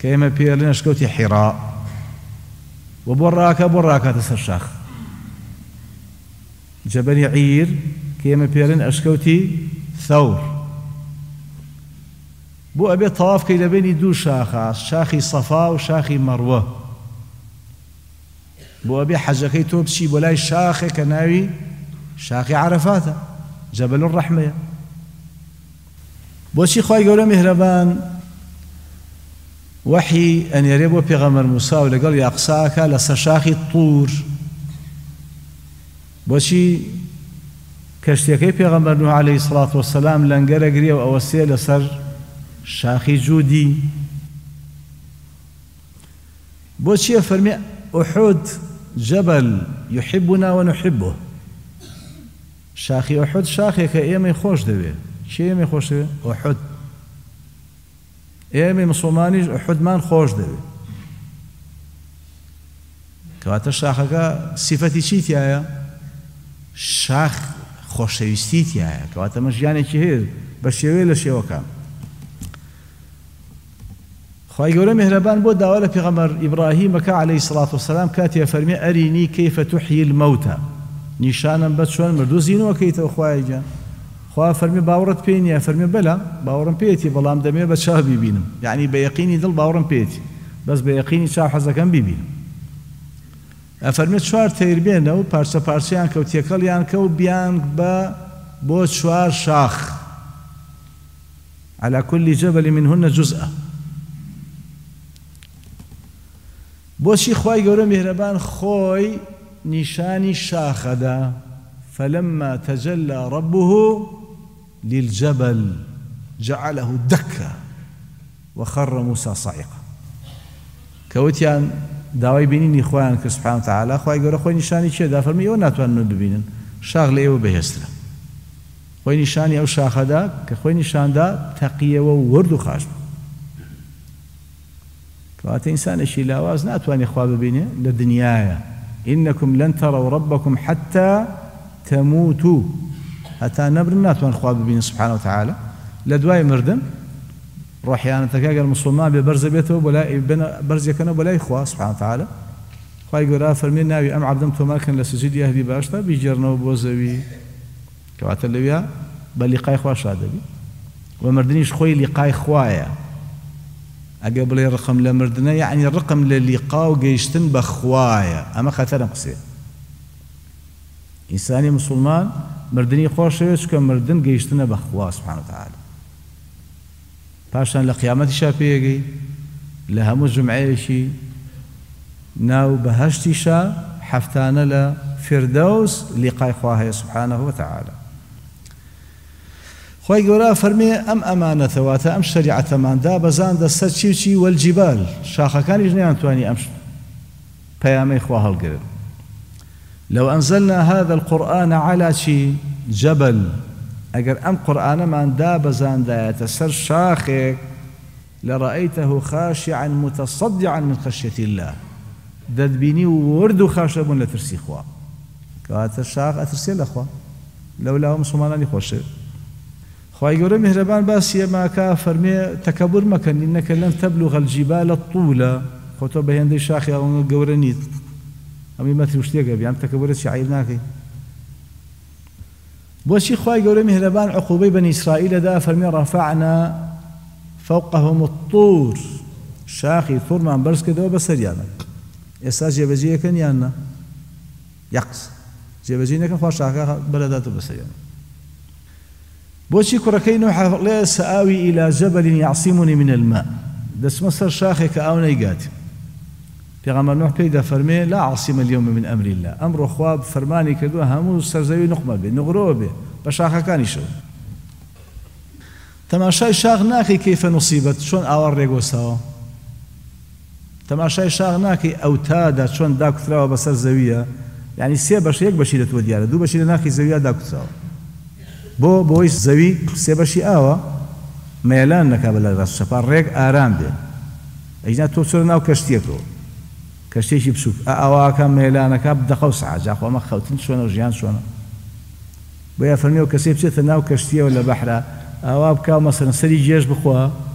كيما بيرلين أشكوتي حراء وبراكة تسر جبل عير كيما بيرلين أشكوتي ثور بو أبي طواف كي لبيني دو شاخي صفا وشاخي مروة بو أبي حجكي توبشي بولاي شاخي كناوي شاخي عرفات جبل الرحمة بوشي خواهي قولوا مهربان وحي أن يريبوا بيغمر موسى ولقال يقصاك لسر شاخي الطور بوشي كشتيكي بيغمر نوح عليه الصلاة والسلام لنقر قريب أوسيه لسر شاخي جودي بوشي فرمي أحد جبل يحبنا ونحبه شاخي أحد شاخي كأيامي خوش دوي شي أيامي خوش دوي أحد أيامي مسلماني أحد مان خوش دوي كواتا شاخك صفتي شيتي آيا شاخ خوش شويستيتي آيا كواتا مش يعني كهير بشيوي لشيوكا خواهي قوله مهربان بود داوله پیغمبر إبراهيم كا عليه الصلاة والسلام كاتي فرمي أريني كيف تحيي الموتى نشانا بتشون مردو زينو كيتو خواهي جان خواه فرمي باورت بيني فرمي بلا باورم بيتي بلام دمي بتشاه بيبينم يعني بيقيني دل باورم بيتي بس بيقيني شاه حزكم بيبينم فرمي شوار تيربينو پارچه پارچيان كوتيكل يان كو بيان با بو شوار شاخ على كل جبل منهن جزء بوشي خواهي قولوا مهربان خوي نشاني شاخدا فلما تجلى ربه للجبل جعله دكا وخر موسى صعقا كوتيان داوي بينيني خوان سبحانه وتعالى خواهي قولوا خوي نشاني چه دا فرمي او ناتوان ببينن شاغل ايو بهسترا خوي نشاني او شاخدا كخوي نشان دا تقية وورد خاشب فأنت إنسان شي لاواز ناتواني خواب بينه لدنيايا إنكم لن تروا ربكم حتى تموتوا حتى نبر ناتوان خواب بينه سبحانه وتعالى لدواي مردم روح يعني تكاقى المسلمان ببرز بيته ولا برز يكنا ولا إخوة سبحانه وتعالى خواهي قرأ فرمين ناوي أم عبدمتو ما كان لسجد يهدي باشتا بيجرنو بوزوي كوات اللويا بل لقاء إخوة شادبي ومردنيش خوي لقاء إخوايا أقبل الرقم لمردنا يعني الرقم للقاء وجيشتن بخوايا أما خطر قصير إنساني مسلمان مردني خوش كم مردن جيشتنا بخوا سبحانه وتعالى باشان لقيامة شابيجي لهم الجمعيشي ناو بهشتي شا حفتانا لفردوس لقاء خواها سبحانه وتعالى خوي قولا فرمي أم أمانة واتا أم شريعة من دا بزان دا ستشيوشي والجبال شاخة كان يجنيان تواني أمش بيامي خواها القرب لو أنزلنا هذا القرآن على شي جبل أجر أم قرآن من دا بزان دا يتسر شاخك لرأيته خاشعا متصدعا من خشية الله ددبيني وورد خاشب لترسي خوا كواتا الشاخ أترسي الأخوة لولا هم صماناني خوشي خواهي قوله مهربان باسي ما كافرمي تكبر مكان إنك لن تبلغ الجبال الطولة خوتو بهندي شاخي أو قورنيت أمي ما تروشتيك يعني تكبرت شعيرناكي بوشي خواهي قوله مهربان عقوبي بني إسرائيل دا فرمي رفعنا فوقهم الطور شاخي ثور من برس كده وبسريانا إساس جبجيه كان يانا يقص جبجينا كان خواهي شاخي بلداته بسريانا بوشي كركي نوح لي سآوي إلى جبل يعصمني من الماء دس مصر شاخي كأونا يقاتي پیغمبر نوح پیدا فرمي لا عاصم اليوم من أمر الله أمر خواب فرماني كدو همو سرزوي نقمة به نغرو به بشاخة كان يشو تماشاي شاخ ناكي كيف نصيبت شون آور ريقو سوا تماشاي شاخ ناكي أوتادا شون داكو ثراوة بسر زوية يعني سي بشي يك بشي لتوديانا دو بشي ناكي زوية داكو ثراوة بۆی زەوی سێبەشی ئاوە مەیلان نەکا بە لە ڕاست چەپان ڕێک ئارام بێ ئەینا تۆ چۆرە ناو کەشتێکەوە کەشتێکی بچووک ئاواکە مەیلانەکە بدەخە و سەعات جا خۆ ئەمە خەوتن چۆنە و ژیان چۆنە بۆیە فەرمیەوە کەسێ بچێتە ناو کەشتیەوە لە بەحرا ئاوا بکاو مەسەلەن سەری جێژ بخوا